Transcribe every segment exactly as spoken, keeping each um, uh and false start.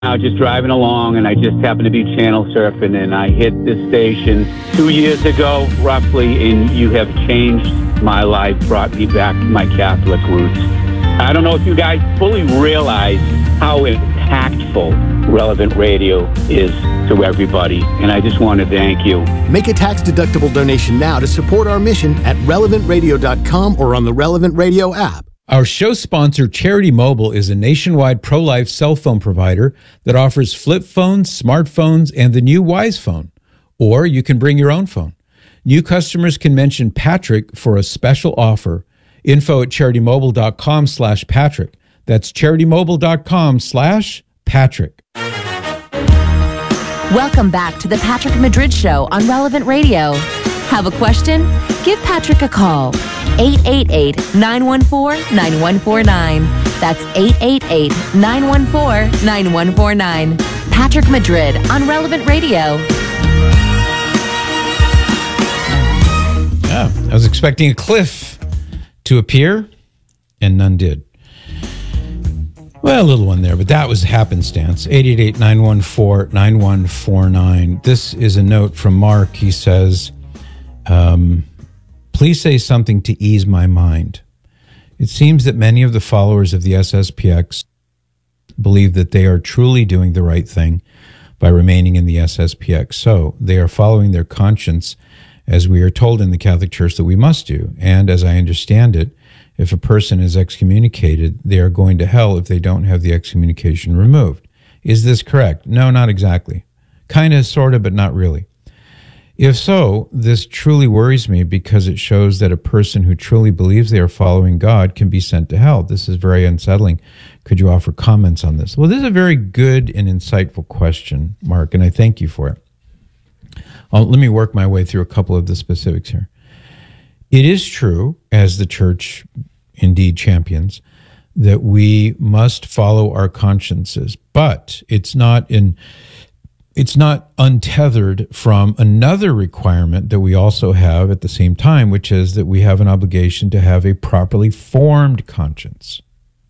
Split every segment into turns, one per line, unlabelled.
I was just driving along, and I just happened to be channel surfing, and I hit this station two years ago, roughly, and you have changed my life, brought me back to my Catholic roots. I don't know if you guys fully realize how impactful Relevant Radio is to everybody, and I just want to thank you.
Make a tax-deductible donation now to support our mission at relevant radio dot com or on the Relevant Radio app.
Our show sponsor, Charity Mobile, is a nationwide pro-life cell phone provider that offers flip phones, smartphones, and the new Wise Phone. Or you can bring your own phone. New customers can mention Patrick for a special offer. Info at charitymobile.com slash Patrick. That's charitymobile.com slash Patrick.
Welcome back to the Patrick Madrid Show on Relevant Radio. Have a question? Give Patrick a call. eight eight eight, nine one four, nine one four nine. That's eight eight eight, nine one four, nine one four nine. Patrick Madrid on Relevant Radio.
Yeah, I was expecting a cliff to appear, and none did. Well, a little one there, but that was happenstance. eight eight eight, nine one four, nine one four nine. This is a note from Mark. He says, um, please say something to ease my mind. It seems that many of the followers of the S S P X believe that they are truly doing the right thing by remaining in the S S P X. So they are following their conscience, as we are told in the Catholic Church that we must do. And as I understand it, if a person is excommunicated, they are going to hell if they don't have the excommunication removed. Is this correct? No, not exactly. Kind of, sort of, but not really. If so, this truly worries me because it shows that a person who truly believes they are following God can be sent to hell. This is very unsettling. Could you offer comments on this? Well, this is a very good and insightful question, Mark, and I thank you for it. I'll, let me work my way through a couple of the specifics here. It is true, as the Church indeed champions, that we must follow our consciences, but it's not in... It's not untethered from another requirement that we also have at the same time, which is that we have an obligation to have a properly formed conscience.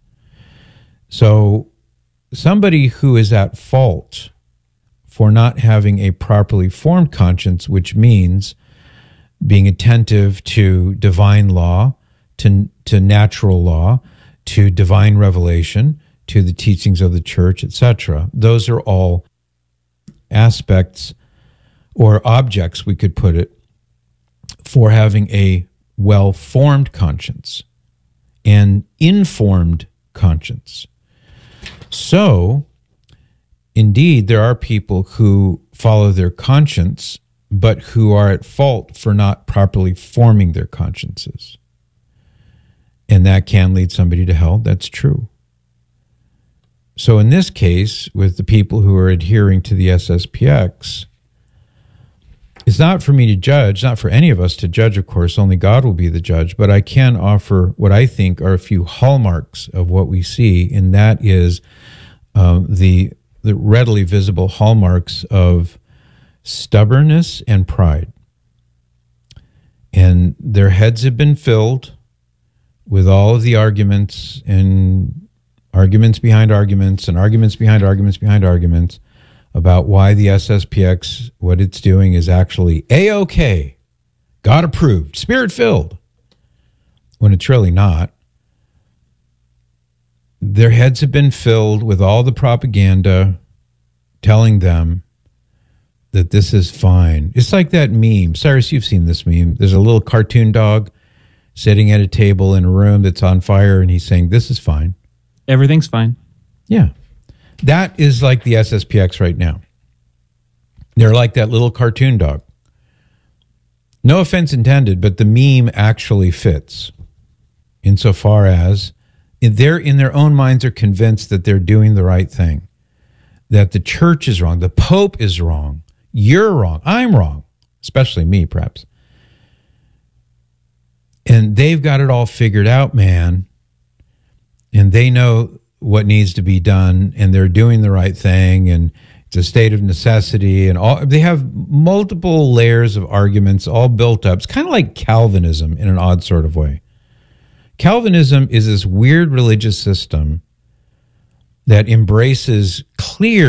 So somebody who is at fault for not having a properly formed conscience, which means being attentive to divine law, to, to natural law, to divine revelation, to the teachings of the church, et cetera, those are all aspects or objects, we could put it, for having a well-formed conscience, an informed conscience. So, indeed, there are people who follow their conscience, but who are at fault for not properly forming their consciences. And that can lead somebody to hell. That's true. So in this case, with the people who are adhering to the S S P X, it's not for me to judge, not for any of us to judge, of course, only God will be the judge, but I can offer what I think are a few hallmarks of what we see, and that is um, the, the readily visible hallmarks of stubbornness and pride. And their heads have been filled with all of the arguments and arguments behind arguments and arguments behind arguments behind arguments about why the S S P X, what it's doing is actually A-OK, God approved, spirit filled, when it's really not. Their heads have been filled with all the propaganda telling them that this is fine. It's like that meme. Cyrus, you've seen this meme. There's a little cartoon dog sitting at a table in a room that's on fire, and he's saying, this is fine.
Everything's fine.
Yeah. That is like the S S P X right now. They're like that little cartoon dog. No offense intended, but the meme actually fits insofar as they're in their own minds are convinced that they're doing the right thing, that the church is wrong, the Pope is wrong, you're wrong, I'm wrong, especially me, perhaps. And they've got it all figured out, man. And they know what needs to be done, and they're doing the right thing, and it's a state of necessity, and all. They have multiple layers of arguments all built up. It's kind of like Calvinism in an odd sort of way. Calvinism is this weird religious system that embraces clear